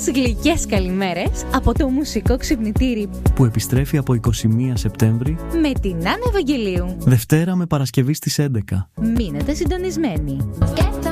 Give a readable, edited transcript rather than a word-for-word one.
γλυκές καλημέρες από το μουσικό ξυπνητήρι που επιστρέφει από 21 Σεπτέμβρη με την Άννα Ευαγγελίου. Δευτέρα με Παρασκευή στις 11. Μείνετε συντονισμένοι.